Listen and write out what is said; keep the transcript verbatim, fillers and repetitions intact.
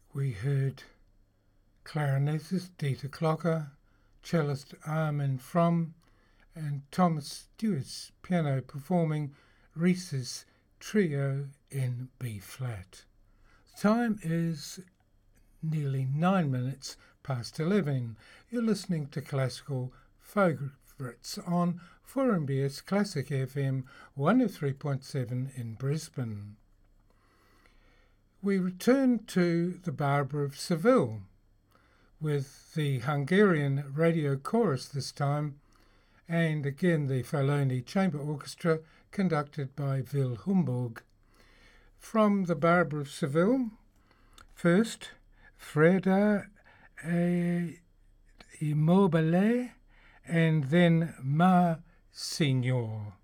We heard clarinetist Dieter Clocker, cellist Armin Fromm, and Thomas Stewart's piano performing Ries's Trio in B-flat. Time is nearly nine minutes past eleven. You're listening to Classical Favourites on four M B S Classic F M one oh three point seven in Brisbane. We return to the Barber of Seville with the Hungarian Radio Chorus this time, and again the Filoni Chamber Orchestra conducted by Will Humburg. From the Barber of Seville, first Freda e Immobile, and then Ma Signor.